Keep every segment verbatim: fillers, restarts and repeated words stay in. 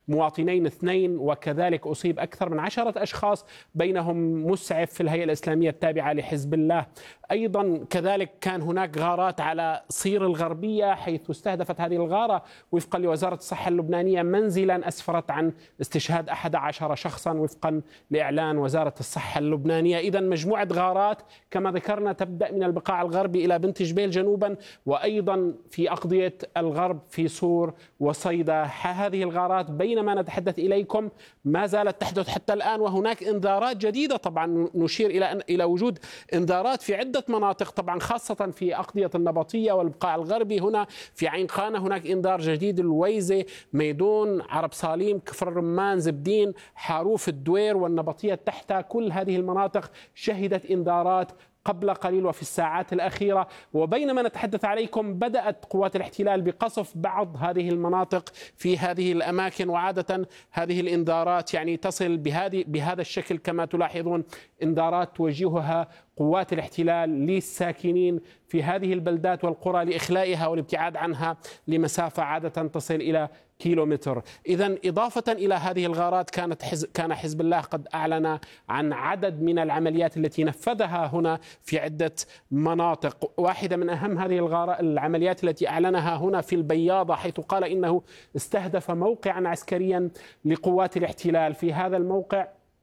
مواطنين اثنين، وكذلك أصيب أكثر من عشرة أشخاص بينهم مسعف في الهيئة الإسلامية التابعة لحزب الله. أيضا كذلك كان هناك غارات على صير الغربية، حيث استهدفت هذه الغارة وفقا لوزارة الصحة اللبنانية منزلا أسفرت عن استشهاد أحد عشر شخصا وفقا لإعلان وزارة الصحة اللبنانية. إذا مجموعة غارات كما ذكرنا تبدأ من البقاع الغربي إلى بنت جبيل جنوبا، وأيضا في أقضية الغرب في صور وصيدا. هذه الغارات بينما نتحدث إليكم ما زالت تحدث حتى الآن، وهناك إنذارات جديدة. طبعا نشير إلى إلى وجود إنذارات في عدة مناطق، طبعا خاصة في أقضية النبطية والبقاع الغربي. هنا في عين قانة هناك إنذار جديد، الويزة، ميدون، عرب صاليم، كفر الرمان، زبدين، حاروف، الدوير والنبطية تحتها. كل هذه المناطق شهدت إنذارات قبل قليل وفي الساعات الأخيرة. وبينما نتحدث عليكم بدأت قوات الاحتلال بقصف بعض هذه المناطق في هذه الأماكن، وعادة هذه الإنذارات يعني تصل بهذه بهذا الشكل كما تلاحظون، إنذارات توجهها قوات الاحتلال للساكنين في هذه البلدات والقرى لإخلائها والابتعاد عنها لمسافة عادة تصل إلى كيلومتر. إذن إضافة إلى هذه الغارات كانت حزب كان حزب الله قد أعلن عن عدد من العمليات التي نفذها هنا في عدة مناطق. واحدة من أهم هذه الغارات العمليات التي أعلنها هنا في البياضة، حيث قال إنه استهدف موقعا عسكريا لقوات الاحتلال. في هذا الموقع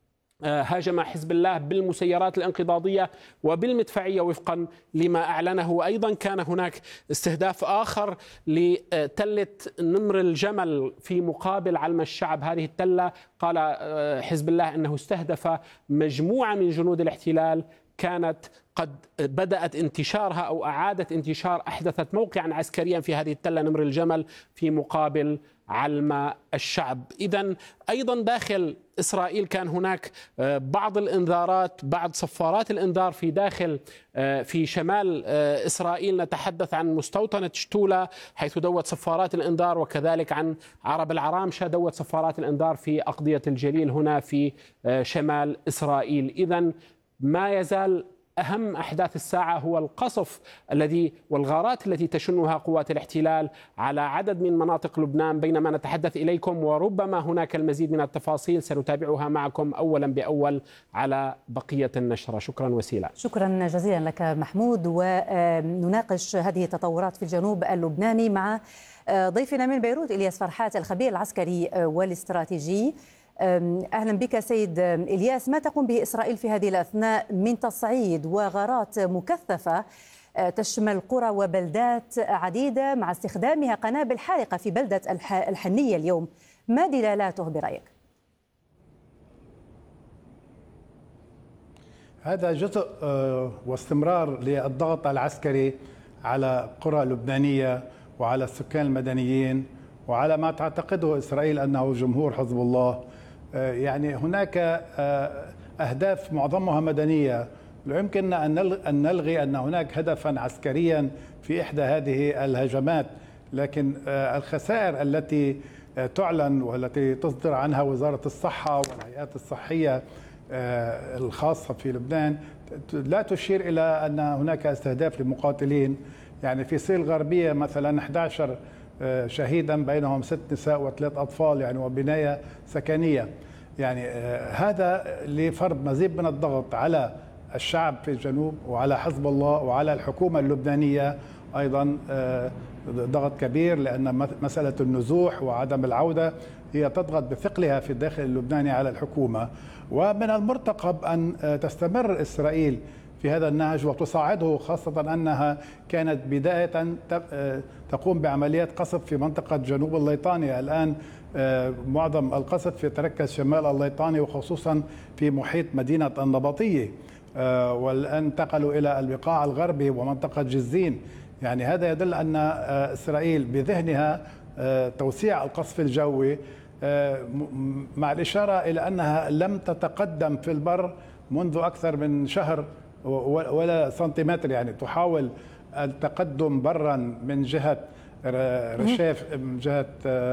هاجم حزب الله بالمسيرات الانقضاضية وبالمدفعية وفقا لما أعلنه. وأيضا كان هناك استهداف آخر لتلة نمر الجمل في مقابل علم الشعب. هذه التلة قال حزب الله أنه استهدف مجموعة من جنود الاحتلال كانت قد بدأت انتشارها أو أعادت انتشار، أحدثت موقعا عسكريا في هذه التلة نمر الجمل في مقابل علم الشعب. إذن أيضا داخل إسرائيل كان هناك بعض الإنذارات، بعض صفارات الإنذار في داخل في شمال إسرائيل. نتحدث عن مستوطنة شتولة حيث دوت صفارات الإنذار، وكذلك عن عرب العرامشة دوت صفارات الإنذار في أقضية الجليل هنا في شمال إسرائيل. إذن ما يزال أهم أحداث الساعة هو القصف الذي والغارات التي تشنها قوات الاحتلال على عدد من مناطق لبنان بينما نتحدث إليكم، وربما هناك المزيد من التفاصيل سنتابعها معكم أولا بأول على بقية النشرة. شكرا وسيلة. شكرا جزيلا لك محمود، ونناقش هذه التطورات في الجنوب اللبناني مع ضيفنا من بيروت إلياس فرحات الخبير العسكري والاستراتيجي. أهلا بك سيد إلياس. ما تقوم به إسرائيل في هذه الأثناء من تصعيد وغارات مكثفة تشمل قرى وبلدات عديدة مع استخدامها قنابل حارقة في بلدة الحنية اليوم، ما دلالاته برأيك؟ هذا جزء واستمرار للضغط العسكري على قرى لبنانية وعلى السكان المدنيين وعلى ما تعتقده إسرائيل أنه جمهور حزب الله. يعني هناك أهداف معظمها مدنية. لا يمكننا أن نلغي أن هناك هدفا عسكريا في إحدى هذه الهجمات، لكن الخسائر التي تعلن والتي تصدر عنها وزارة الصحة والهيئات الصحية الخاصة في لبنان لا تشير إلى أن هناك استهداف لمقاتلين. يعني في صيل الغربية مثلا أحد عشر شهيدا بينهم ست نساء وثلاث أطفال، يعني وبناية سكنية. يعني هذا لفرض مزيد من الضغط على الشعب في الجنوب وعلى حزب الله وعلى الحكومة اللبنانية أيضا ضغط كبير، لأن مسألة النزوح وعدم العودة هي تضغط بثقلها في الداخل اللبناني على الحكومة. ومن المرتقب أن تستمر إسرائيل في هذا النهج وتصاعده، خاصة أنها كانت بداية تقوم بعمليات قصف في منطقة جنوب الليطاني. الآن معظم القصف يتركز شمال الليطاني وخصوصا في محيط مدينة النبطية، والآن انتقلوا إلى البقاع الغربي ومنطقة جزين. يعني هذا يدل أن إسرائيل بذهنها توسيع القصف الجوي، مع الإشارة إلى أنها لم تتقدم في البر منذ أكثر من شهر ولا سنتيمتر. يعني تحاول التقدم برا من جهة رشاف، من جهة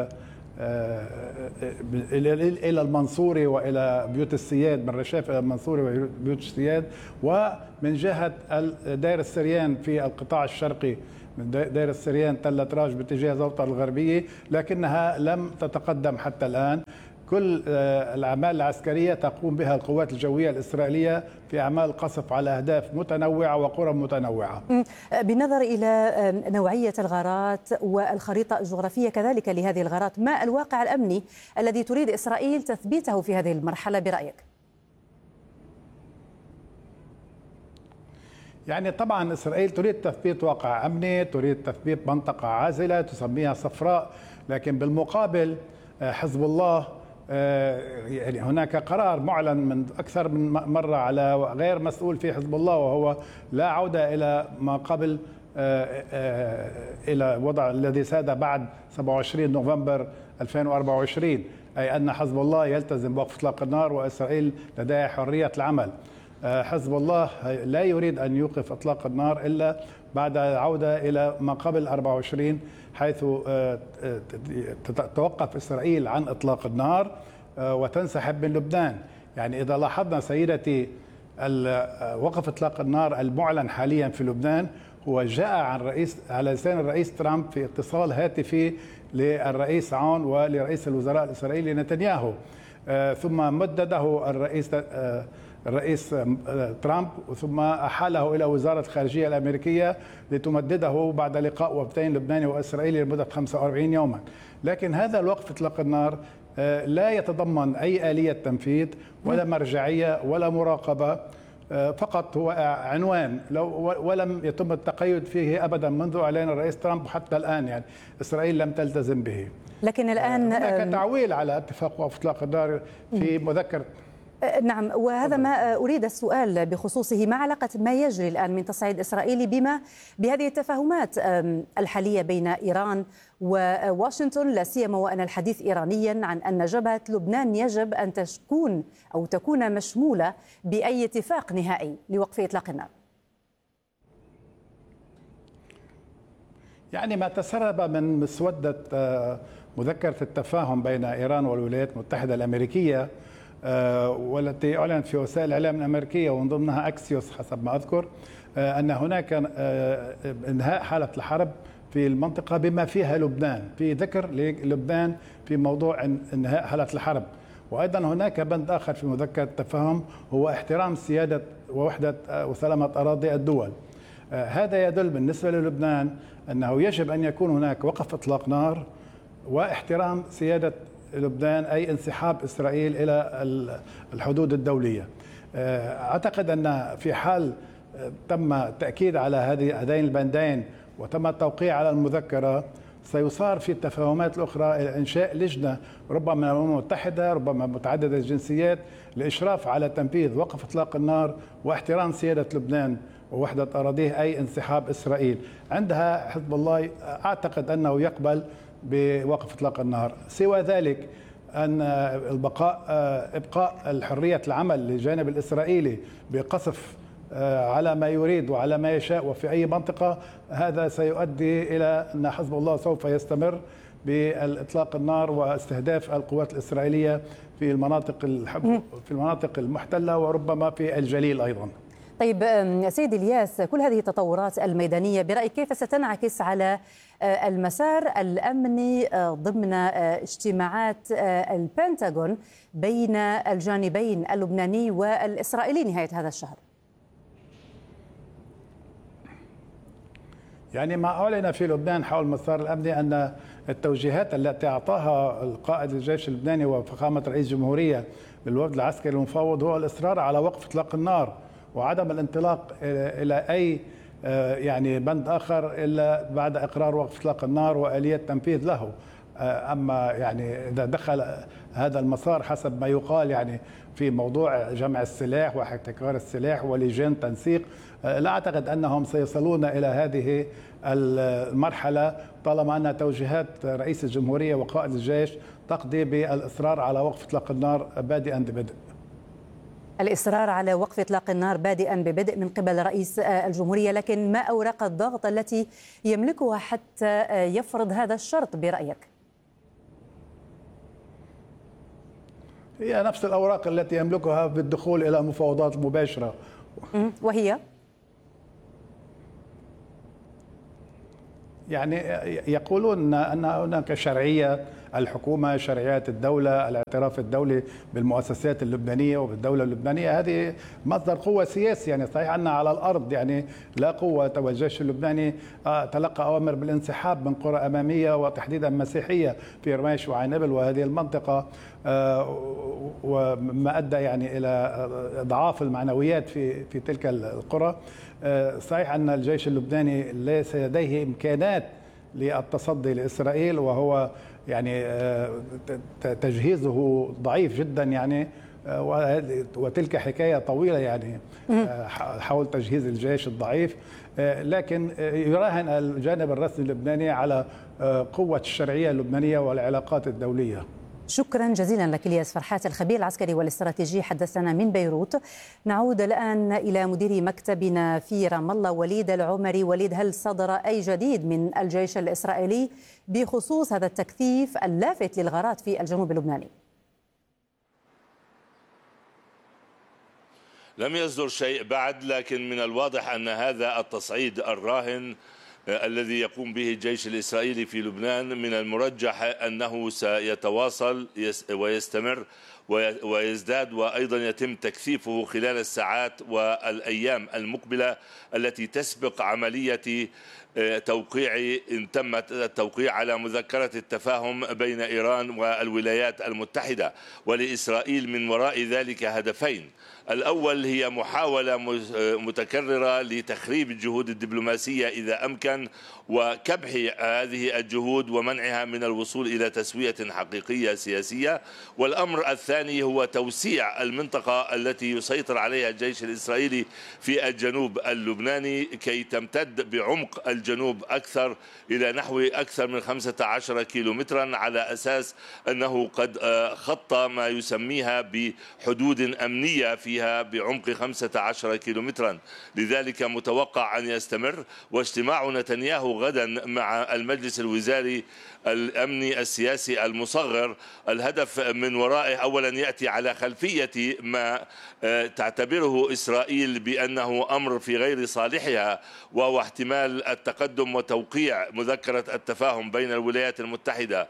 إلى المنصوري وإلى بيوت السياد، من رشاف إلى المنصوري وبيوت السياد، ومن جهة دير السريان في القطاع الشرقي من دير السريان تل تراج باتجاه زوطة الغربية، لكنها لم تتقدم حتى الآن. كل الأعمال العسكرية تقوم بها القوات الجوية الإسرائيلية في أعمال قصف على أهداف متنوعة وقرى متنوعة. بالنظر إلى نوعية الغارات والخريطة الجغرافية كذلك لهذه الغارات، ما الواقع الأمني الذي تريد إسرائيل تثبيته في هذه المرحلة برأيك؟ يعني طبعا إسرائيل تريد تثبيت واقع أمني، تريد تثبيت منطقة عازلة تسميها صفراء، لكن بالمقابل حزب الله يعني هناك قرار معلن من أكثر من مرة على غير مسؤول في حزب الله، وهو لا عودة إلى ما قبل إلى وضع الذي ساد بعد سبعة وعشرين نوفمبر ألفين وأربعة وعشرين، أي أن حزب الله يلتزم بوقف إطلاق النار وإسرائيل لديها حرية العمل. حزب الله لا يريد أن يوقف إطلاق النار إلا بعد العودة إلى ما قبل أربعة وعشرين، حيث تتوقف إسرائيل عن إطلاق النار وتنسحب من لبنان. يعني إذا لاحظنا سيدتي، وقف إطلاق النار المعلن حاليا في لبنان هو جاء عن رئيس على لسان الرئيس ترامب في اتصال هاتفي للرئيس عون ولرئيس الوزراء الإسرائيلي نتنياهو، ثم مدده الرئيس الرئيس ترامب ثم أحاله إلى وزارة الخارجية الأمريكية لتمدده بعد لقاء وفدين لبناني وإسرائيلي لمدة خمسة وأربعين يوما. لكن هذا الوقف إطلاق النار لا يتضمن أي آلية تنفيذ ولا مرجعية ولا مراقبة، فقط هو عنوان ولم يتم التقيد فيه أبدا منذ إعلان الرئيس ترامب حتى الآن. يعني إسرائيل لم تلتزم به. لكن الآن هناك تعويل على اتفاق وقف إطلاق النار في مذكرة. نعم، وهذا ما أريد السؤال بخصوصه. ما علاقة ما يجري الآن من تصعيد إسرائيلي بما بهذه التفاهمات الحالية بين إيران وواشنطن، لا سيما وأن الحديث إيرانيا عن أن جبهة لبنان يجب أن تكون أو تكون مشمولة بأي اتفاق نهائي لوقف إطلاق النار؟ يعني ما تسرب من مسودة مذكرة التفاهم بين إيران والولايات المتحدة الأمريكية والتي أعلنت في وسائل الإعلام الأمريكية ومن ضمنها أكسيوس حسب ما أذكر، أن هناك إنهاء حالة الحرب في المنطقة بما فيها لبنان، في ذكر للبنان في موضوع إنهاء حالة الحرب. وأيضا هناك بند آخر في مذكرة التفاهم هو احترام سيادة ووحدة وسلامة أراضي الدول. هذا يدل بالنسبة للبنان أنه يجب أن يكون هناك وقف إطلاق نار واحترام سيادة لبنان، أي انسحاب إسرائيل إلى الحدود الدولية. أعتقد أن في حال تم التأكيد على هذه هذين البندين وتم التوقيع على المذكرة، سيصار في التفاهمات الأخرى إلى إنشاء لجنة ربما من الأمم المتحدة ربما متعددة الجنسيات للإشراف على تنفيذ وقف إطلاق النار واحترام سيادة لبنان ووحدة أراضيه، أي انسحاب إسرائيل. عندها حزب الله أعتقد أنه يقبل بوقف إطلاق النار. سوى ذلك أن البقاء إبقاء الحرية العمل للجانب الإسرائيلي بقصف على ما يريد وعلى ما يشاء وفي أي منطقة، هذا سيؤدي إلى أن حزب الله سوف يستمر بالإطلاق النار واستهداف القوات الإسرائيلية في المناطق في المناطق المحتلة وربما في الجليل أيضا. طيب سيد إلياس، كل هذه التطورات الميدانية برأيك كيف ستنعكس على المسار الأمني ضمن اجتماعات البنتاغون بين الجانبين اللبناني والإسرائيلي نهاية هذا الشهر؟ يعني ما أعلن في لبنان حول المسار الأمني أن التوجيهات التي أعطاها القائد الجيش اللبناني وفخامة رئيس الجمهورية للوفد العسكري المفوض هو الإصرار على وقف إطلاق النار وعدم الانطلاق إلى أي يعني بند آخر إلا بعد إقرار وقف إطلاق النار وآلية تنفيذ له. أما يعني إذا دخل هذا المسار حسب ما يقال يعني في موضوع جمع السلاح واحتكار السلاح ولجان تنسيق، لا أعتقد أنهم سيصلون إلى هذه المرحلة طالما أن توجيهات رئيس الجمهورية وقائد الجيش تقضي بالإصرار على وقف إطلاق النار بادئا ببدء. الإصرار على وقف إطلاق النار بادئا ببدء من قبل رئيس الجمهورية، لكن ما أوراق الضغط التي يملكها حتى يفرض هذا الشرط برأيك؟ هي نفس الأوراق التي يملكها بالدخول إلى مفاوضات مباشرة، وهي يعني يقولون أن هناك شرعية الحكومة، شرعيات الدولة، الاعتراف الدولي بالمؤسسات اللبنانية وبالدولة اللبنانية، هذه مصدر قوة سياسي. يعني صحيح أن على الأرض يعني لا قوة، والجيش اللبناني تلقى أوامر بالانسحاب من قرى أمامية وتحديدا مسيحية في رميش وعنبل وهذه المنطقة، وما أدى يعني إلى إضعاف المعنويات في في تلك القرى. صحيح أن الجيش اللبناني ليس لديه إمكانات للتصدي لإسرائيل، وهو يعني تجهيزه ضعيف جدا يعني، وتلك حكاية طويلة يعني حول تجهيز الجيش الضعيف. لكن يراهن الجانب الرسمي اللبناني على قوة الشرعية اللبنانية والعلاقات الدولية. شكرا جزيلا لك الياس فرحات، الخبير العسكري والاستراتيجي، حدثنا من بيروت. نعود الآن إلى مدير مكتبنا في رام الله وليد العمري. وليد، هل صدر أي جديد من الجيش الإسرائيلي بخصوص هذا التكثيف اللافت للغارات في الجنوب اللبناني؟ لم يصدر شيء بعد، لكن من الواضح أن هذا التصعيد الراهن الذي يقوم به الجيش الإسرائيلي في لبنان من المرجح أنه سيتواصل ويستمر ويزداد، وأيضا يتم تكثيفه خلال الساعات والأيام المقبلة التي تسبق عملية توقيع إن تم التوقيع على مذكرة التفاهم بين إيران والولايات المتحدة. ولإسرائيل من وراء ذلك هدفين: الأول هي محاولة متكررة لتخريب الجهود الدبلوماسية إذا أمكن، وكبح هذه الجهود ومنعها من الوصول إلى تسوية حقيقية سياسية. والأمر الثاني هو توسيع المنطقة التي يسيطر عليها الجيش الإسرائيلي في الجنوب اللبناني كي تمتد بعمق الجنوب أكثر إلى نحو أكثر من خمسة عشر كيلومترا، على أساس أنه قد خط ما يسميها بحدود أمنية فيها بعمق خمسة عشر كيلومترا. لذلك متوقع أن يستمر. واجتماع نتنياهو غدا مع المجلس الوزاري الأمني السياسي المصغر، الهدف من ورائه أولا يأتي على خلفية ما تعتبره إسرائيل بأنه أمر في غير صالحها، وهو احتمال التقدم وتوقيع مذكرة التفاهم بين الولايات المتحدة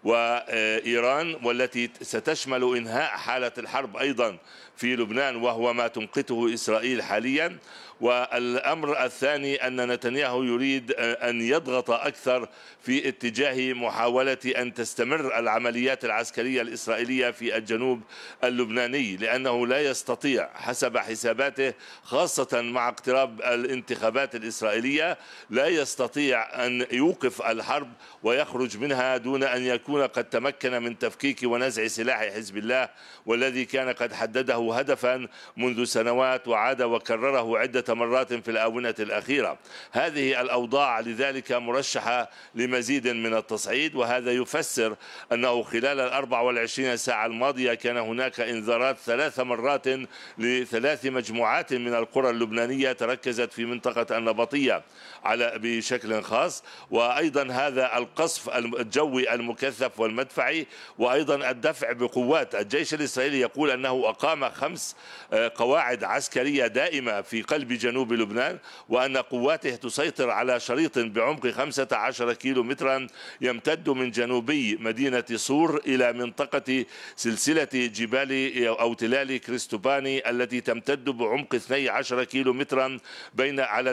وإيران، والتي ستشمل إنهاء حالة الحرب أيضا في لبنان، وهو ما تنقته إسرائيل حاليا. والأمر الثاني أن نتنياهو يريد أن يضغط أكثر في اتجاه محاولة أن تستمر العمليات العسكرية الإسرائيلية في الجنوب اللبناني، لأنه لا يستطيع حسب حساباته، خاصة مع اقتراب الانتخابات الإسرائيلية، لا يستطيع أن يوقف الحرب ويخرج منها دون أن يكون قد تمكن من تفكيك ونزع سلاح حزب الله، والذي كان قد حدده هدفا منذ سنوات وعاد وكرره عدة مرات في الآونة الأخيرة. هذه الأوضاع لذلك مرشحة لمزيد من التصعيد، وهذا يفسر أنه خلال الأربع والعشرين ساعة الماضية كان هناك إنذارات ثلاث مرات لثلاث مجموعات من القرى اللبنانية تركزت في منطقة النبطية على بشكل خاص، وأيضا هذا القصف الجوي المكثف والمدفعي، وأيضا الدفع بقوات. الجيش الإسرائيلي يقول أنه أقام خمس قواعد عسكرية دائمة في قلب جنوب لبنان، وأن قواته تسيطر على شريط بعمق خمسة عشر كيلو مترا يمتد من جنوبي مدينة صور إلى منطقة سلسلة جبال أو تلال كريستوباني التي تمتد بعمق اثني عشر كيلو مترا بين على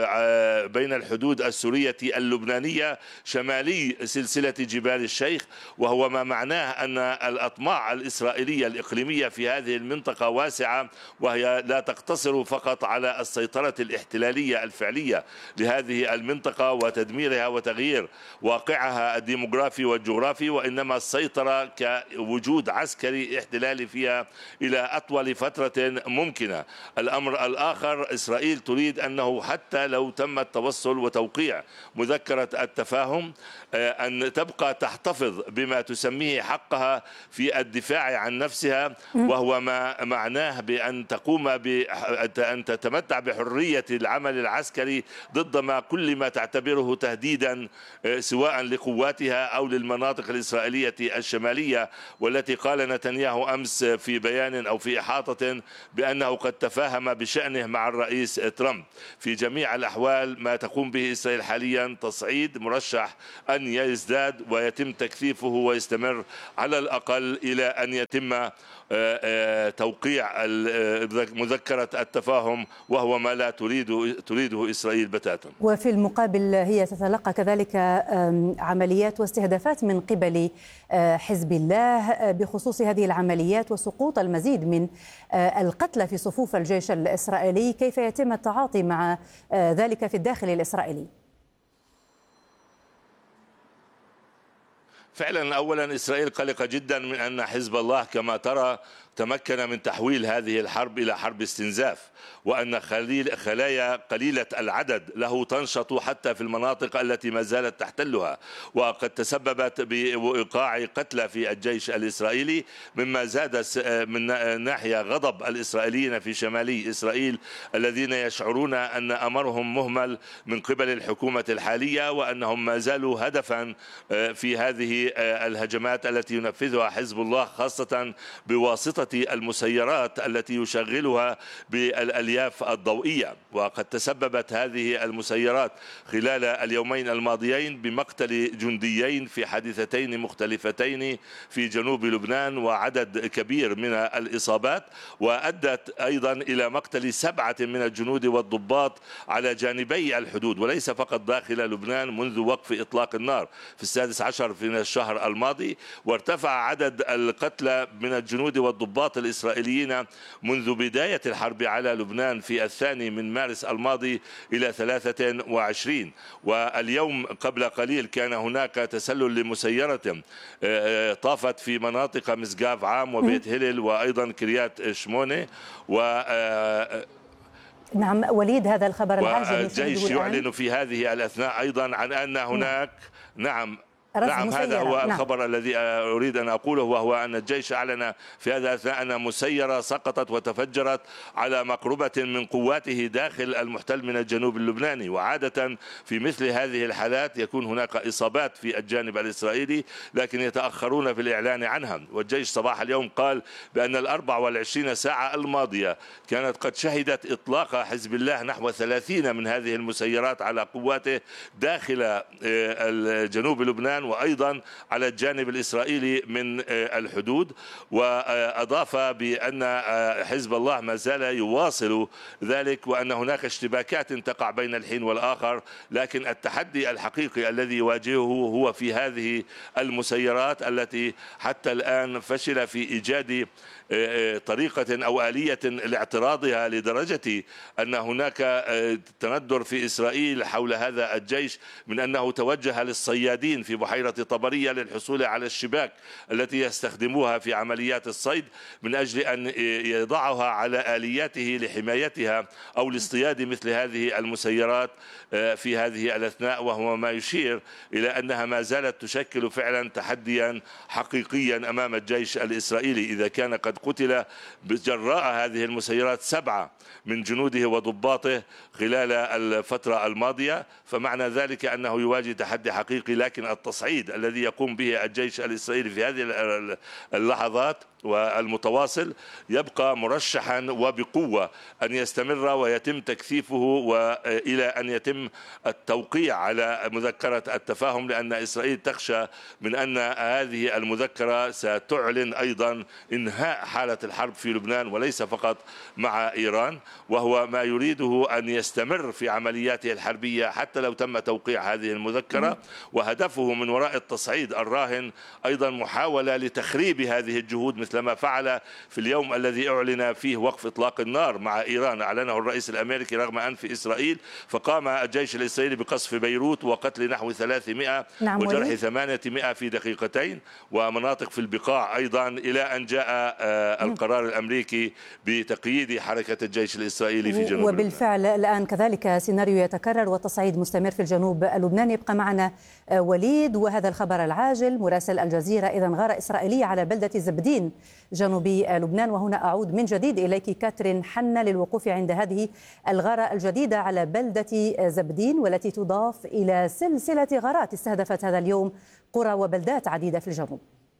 بين الحدود السورية اللبنانية شمالي سلسلة جبال الشيخ. وهو ما معناه أن الأطماع الإسرائيلية الإقليمية في هذه المنطقة واسعة، وهي لا تقتصر فقط على السيطرة الاحتلالية الفعلية لهذه المنطقة وتدميرها وتغيير واقعها الديموغرافي والجغرافي، وإنما السيطرة كوجود عسكري احتلالي فيها إلى أطول فترة ممكنة. الأمر الآخر، إسرائيل تريد أنه حتى لو تم التوصل وتوقيع مذكرة التفاهم أن تبقى تحتفظ تحتفظ بما تسميه حقها في الدفاع عن نفسها، وهو ما معناه بأن تقوم بأن تتمتع بحرية العمل العسكري ضد ما كل ما تعتبره تهديدا سواء لقواتها أو للمناطق الإسرائيلية الشمالية، والتي قال نتنياهو أمس في بيان أو في إحاطة بأنه قد تفاهم بشأنه مع الرئيس ترامب. في جميع الأحوال ما تقوم به إسرائيل حاليا تصعيد مرشح أن يزداد ويتم تكثيفه ويستمر على الأقل إلى أن يتم توقيع مذكرة التفاهم، وهو ما لا تريده تريده إسرائيل بتاتا. وفي المقابل هي تتلقى كذلك عمليات واستهدافات من قبل حزب الله بخصوص هذه العمليات وسقوط المزيد من القتلى في صفوف الجيش الإسرائيلي. كيف يتم التعاطي مع ذلك في الداخل الإسرائيلي؟ فعلا أولا إسرائيل قلقة جدا من أن حزب الله كما ترى تمكن من تحويل هذه الحرب إلى حرب استنزاف، وأن خلايا قليلة العدد له تنشط حتى في المناطق التي ما زالت تحتلها، وقد تسببت بإيقاع قتلى في الجيش الإسرائيلي، مما زاد من ناحية غضب الإسرائيليين في شمالي إسرائيل الذين يشعرون أن أمرهم مهمل من قبل الحكومة الحالية، وأنهم ما زالوا هدفا في هذه الهجمات التي ينفذها حزب الله، خاصة بواسطة المسيرات التي يشغلها بالألياف الضوئية. وقد تسببت هذه المسيرات خلال اليومين الماضيين بمقتل جنديين في حادثتين مختلفتين في جنوب لبنان وعدد كبير من الإصابات، وأدت أيضا إلى مقتل سبعة من الجنود والضباط على جانبي الحدود وليس فقط داخل لبنان منذ وقف إطلاق النار في السادس عشر من الشهر الماضي. وارتفع عدد القتلى من الجنود والضباط الإسرائيليين منذ بداية الحرب على لبنان في الثاني من مارس الماضي إلى ثلاثة وعشرين. واليوم قبل قليل كان هناك تسلل لمسيرة طافت في مناطق مسقاف عام وبيت هلل وأيضا كريات شمونة. و نعم وليد، هذا الخبر العاجل والجيش يعلن في هذه الأثناء أيضا عن أن هناك نعم نعم هذا هو نعم. الخبر الذي أريد أن أقوله، وهو أن الجيش أعلن في هذا الأثناء أن مسيرة سقطت وتفجرت على مقربة من قواته داخل المحتل من الجنوب اللبناني. وعادة في مثل هذه الحالات يكون هناك إصابات في الجانب الإسرائيلي لكن يتأخرون في الإعلان عنها. والجيش صباح اليوم قال بأن الأربع والعشرين ساعة الماضية كانت قد شهدت إطلاق حزب الله نحو ثلاثين من هذه المسيرات على قواته داخل الجنوب لبنان وأيضا على الجانب الإسرائيلي من الحدود. وأضاف بأن حزب الله ما زال يواصل ذلك وأن هناك اشتباكات تقع بين الحين والآخر، لكن التحدي الحقيقي الذي يواجهه هو في هذه المسيرات التي حتى الآن فشل في إيجاد طريقة أو آلية لاعتراضها، لدرجة أن هناك تندر في إسرائيل حول هذا الجيش من أنه توجه للصيادين في بحيرة طبرية للحصول على الشباك التي يستخدموها في عمليات الصيد من أجل أن يضعها على آلياته لحمايتها أو لاصطياد مثل هذه المسيرات في هذه الأثناء، وهو ما يشير إلى أنها ما زالت تشكل فعلا تحديا حقيقيا أمام الجيش الإسرائيلي. إذا كان قد قتل بجراء هذه المسيرات سبعة من جنوده وضباطه خلال الفترة الماضية، فمعنى ذلك أنه يواجه تحدي حقيقي. لكن التصعيد الذي يقوم به الجيش الإسرائيلي في هذه اللحظات والمتواصل يبقى مرشحا وبقوة أن يستمر ويتم تكثيفه وإلى أن يتم التوقيع على مذكرة التفاهم، لأن إسرائيل تخشى من أن هذه المذكرة ستعلن أيضا إنهاء حالة الحرب في لبنان وليس فقط مع إيران، وهو ما يريده أن يستمر في عملياته الحربية حتى لو تم توقيع هذه المذكرة. وهدفه من وراء التصعيد الراهن أيضا محاولة لتخريب هذه الجهود مثل مثلما فعل في اليوم الذي أعلن فيه وقف إطلاق النار مع إيران، أعلنه الرئيس الأمريكي رغم أنف إسرائيل، فقام الجيش الإسرائيلي بقصف بيروت وقتل نحو ثلاثمائة نعم وجرح ثمانمائة في دقيقتين، ومناطق في البقاع أيضا، إلى أن جاء القرار الأمريكي بتقييد حركة الجيش الإسرائيلي في جنوب وبالفعل لبنان. الآن كذلك سيناريو يتكرر والتصعيد مستمر في الجنوب اللبناني. يبقى معنا وليد وهذا الخبر العاجل. مراسل الجزيرة إذن غارة إسرائيلية على بلدة زبدين جنوبي لبنان. وهنا أعود من جديد إليك كاترين حنا للوقوف عند هذه الغارة الجديدة على بلدة زبدين، والتي تضاف إلى سلسلة غارات استهدفت هذا اليوم قرى وبلدات عديدة في الجنوب.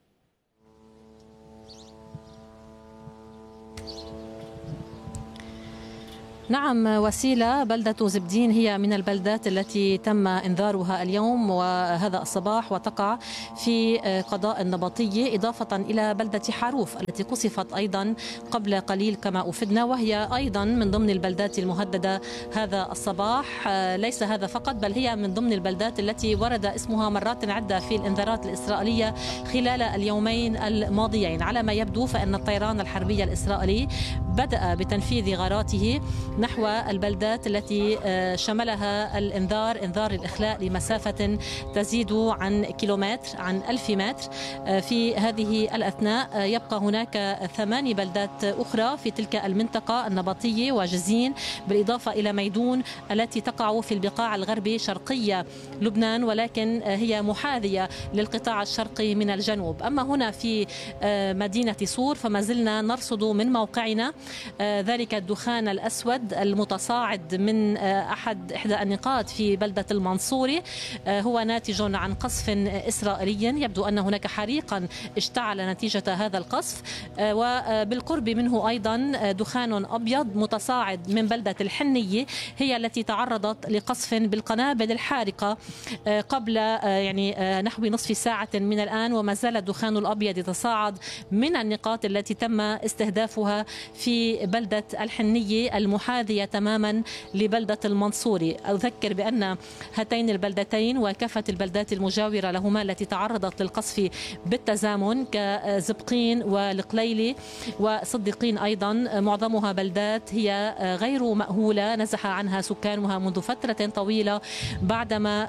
نعم وسيلة، بلدة زبدين هي من البلدات التي تم إنذارها اليوم وهذا الصباح وتقع في قضاء النبطية، إضافة إلى بلدة حاروف التي قصفت أيضا قبل قليل كما أفدنا، وهي أيضا من ضمن البلدات المهددة هذا الصباح. ليس هذا فقط، بل هي من ضمن البلدات التي ورد اسمها مرات عدة في الإنذارات الإسرائيلية خلال اليومين الماضيين. على ما يبدو فإن الطيران الحربي الإسرائيلي بدأ بتنفيذ غاراته نحو البلدات التي شملها الإنذار، إنذار الإخلاء لمسافة تزيد عن كيلومتر، عن ألف متر. في هذه الأثناء يبقى هناك ثماني بلدات أخرى في تلك المنطقة، النبطية وجزين، بالإضافة إلى ميدون التي تقع في البقاع الغربي شرقية لبنان، ولكن هي محاذية للقطاع الشرقي من الجنوب. أما هنا في مدينة صور فما زلنا نرصد من موقعنا ذلك الدخان الأسود المتصاعد من أحد إحدى النقاط في بلدة المنصوري، هو ناتج عن قصف إسرائيلي. يبدو أن هناك حريقا اشتعل نتيجة هذا القصف، وبالقرب منه أيضا دخان أبيض متصاعد من بلدة الحنية، هي التي تعرضت لقصف بالقنابل الحارقة قبل يعني نحو نصف ساعة من الآن، وما زال الدخان الأبيض يتصاعد من النقاط التي تم استهدافها في بلدة الحنية المحاذية تماما لبلدة المنصوري. أذكر بأن هاتين البلدتين وكافة البلدات المجاورة لهما التي تعرضت للقصف بالتزامن كزبقين والقليلي وصديقين أيضا، معظمها بلدات هي غير مأهولة نزح عنها سكانها منذ فترة طويلة بعدما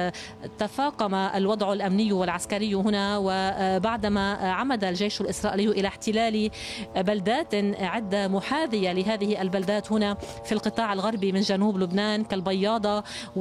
تفاقم الوضع الأمني والعسكري هنا، وبعدما عمد الجيش الإسرائيلي إلى احتلال بلدات عدة محاذية لهذه البلدات هنا في القطاع الغربي من جنوب لبنان كالبياضة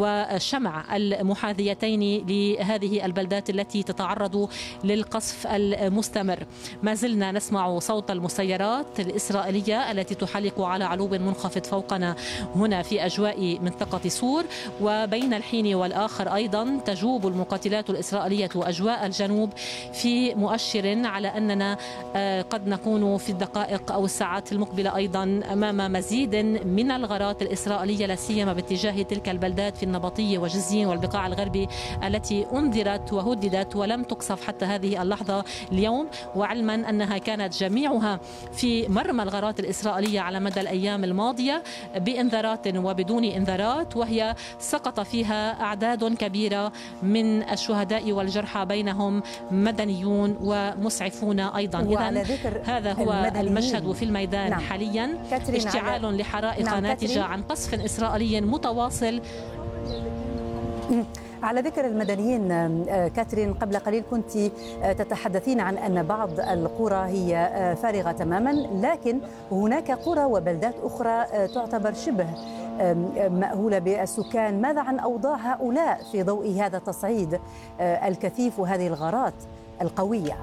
وشمع المحاذيتين لهذه البلدات التي تتعرض للقصف المستمر. ما زلنا نسمع صوت المسيرات الإسرائيلية التي تحلق على علو منخفض فوقنا هنا في أجواء منطقة صور، وبين الحين والآخر أيضا تجوب المقاتلات الإسرائيلية أجواء الجنوب في مؤشر على أننا قد نكون في الدقائق أو الساعات المقبلة أيضا أمام مزيد من الغارات الإسرائيلية، لا سيما باتجاه تلك البلدات في النبطية وجزين والبقاع الغربي التي أنذرت وهددت ولم تقصف حتى هذه اللحظة اليوم، وعلما أنها كانت جميعها في مرمى الغارات الإسرائيلية على مدى الأيام الماضية بإنذارات وبدون إنذارات، وهي سقط فيها أعداد كبيرة من الشهداء والجرحى بينهم مدنيون ومسعفون أيضا. إذن هذا هو المشهد في الميدان. نعم. حاليا اشتعال لحرائق نعم. ناتجة عن قصف إسرائيلي متواصل. على ذكر المدنيين كاترين، قبل قليل كنت تتحدثين عن أن بعض القرى هي فارغة تماما، لكن هناك قرى وبلدات أخرى تعتبر شبه مأهولة بالسكان. ماذا عن أوضاع هؤلاء في ضوء هذا التصعيد الكثيف وهذه الغارات القوية؟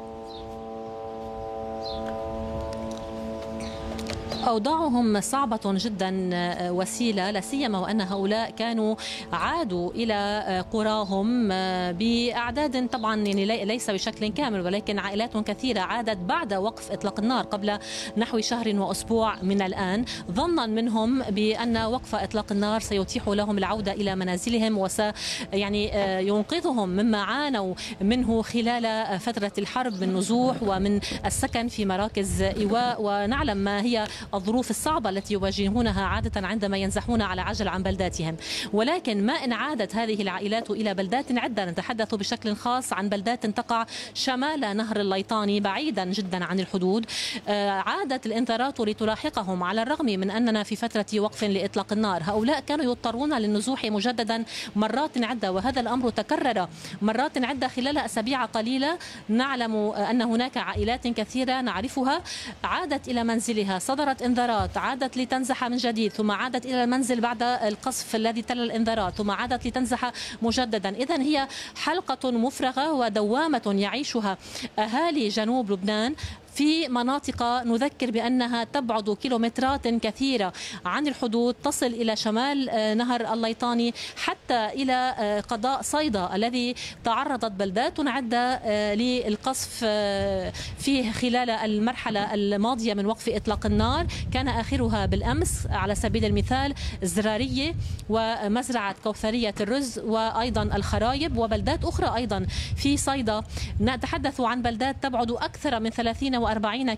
أوضاعهم صعبة جدا وسيلة، لا سيما وأن هؤلاء كانوا عادوا إلى قراهم بأعداد طبعا يعني ليس بشكل كامل، ولكن عائلات كثيرة عادت بعد وقف إطلاق النار قبل نحو شهر وأسبوع من الآن، ظنا منهم بأن وقف إطلاق النار سيتيح لهم العودة إلى منازلهم وس يعني ينقذهم مما عانوا منه خلال فترة الحرب من نزوح ومن السكن في مراكز إيواء. ونعلم ما هي الظروف الصعبة التي يواجهونها عادة عندما ينزحون على عجل عن بلداتهم. ولكن ما إن عادت هذه العائلات إلى بلدات عدة، نتحدث بشكل خاص عن بلدات تقع شمال نهر الليطاني بعيدا جدا عن الحدود، عادت الإنذارات لتلاحقهم على الرغم من أننا في فترة وقف لإطلاق النار. هؤلاء كانوا يضطرون للنزوح مجددا مرات عدة، وهذا الأمر تكرر مرات عدة خلال أسابيع قليلة. نعلم أن هناك عائلات كثيرة نعرفها عادت إلى منزلها، صدرت إنذارات، عادت لتنزح من جديد، ثم عادت إلى المنزل بعد القصف الذي تلا الإنذارات، ثم عادت لتنزح مجددا. إذن هي حلقة مفرغة ودوامة يعيشها أهالي جنوب لبنان في مناطق نذكر بأنها تبعد كيلومترات كثيرة عن الحدود، تصل إلى شمال نهر الليطاني حتى إلى قضاء صيدا الذي تعرضت بلدات عدة للقصف فيه خلال المرحلة الماضية من وقف إطلاق النار، كان آخرها بالأمس على سبيل المثال الزرارية ومزرعة كوثرية الرز وأيضا الخرايب وبلدات أخرى أيضا في صيدا. نتحدث عن بلدات تبعد أكثر من ثلاثين وأربعين